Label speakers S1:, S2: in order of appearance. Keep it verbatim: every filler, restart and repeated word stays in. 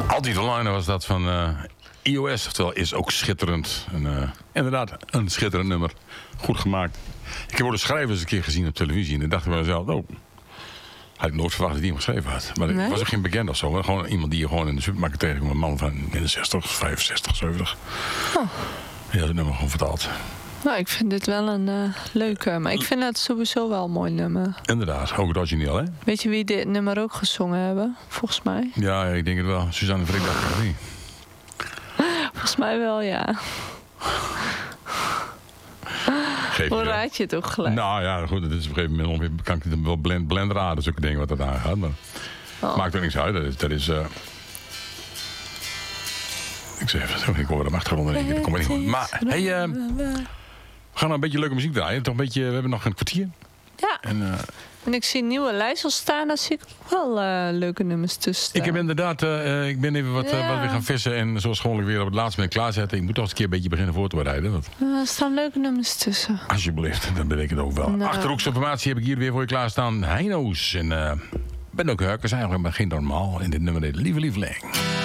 S1: Altijd Online was dat van uh, I O S. Oftewel is ook schitterend. En, uh, inderdaad, een schitterend nummer. Goed gemaakt. Ik heb de schrijver eens een keer gezien op televisie. En dan dacht ik bij mezelf, oh, had ik nooit verwacht dat hij hem geschreven had. Maar nee? Ik was ook geen bekend of zo. Maar gewoon iemand die je gewoon in de supermarkt tegenkomt. Een man van in de zestig, vijfenzestig, zeventig. Oh. Die had het nummer gewoon vertaald.
S2: Nou, ik vind dit wel een uh, leuke. Maar ik vind het sowieso wel een mooi nummer.
S1: Inderdaad, ook het origineel, hè?
S2: Weet je wie dit nummer ook gezongen hebben? Volgens mij.
S1: Ja, ik denk het wel. Suzanne Freek, dacht ik niet.
S2: Volgens mij wel, ja. Hoe raad je het ook gelijk?
S1: Nou ja, goed, het is op een gegeven moment ongeveer, kan ik het wel blend, blend raden, zulke dingen wat dat aangaat. Maar oh. Maakt er niks uit. Dat is... Dat is uh... Ik zeg even, ik hoor hem achtergrond en ik kom er niet goed. Maar, hey, uh, we gaan een beetje leuke muziek draaien. Toch een beetje, we hebben nog een kwartier.
S2: Ja.
S1: En, uh,
S2: en ik zie nieuwe lijstjes staan, daar zie ik ook wel uh, leuke nummers tussen.
S1: Ik heb inderdaad, uh, ik ben even wat, ja. uh, wat weer gaan vissen en zoals gewoonlijk weer op het laatste moment klaarzetten. Ik moet toch eens een keer een beetje beginnen voor te bereiden. Want...
S2: Uh, er staan leuke nummers tussen.
S1: Alsjeblieft, dan ben ik het ook wel. Nou. Achterhoekse informatie heb ik hier weer voor je klaarstaan. Heino's en uh, Ben ook Hurkers, eigenlijk maar geen normaal in dit nummer, Lieve Lieveling.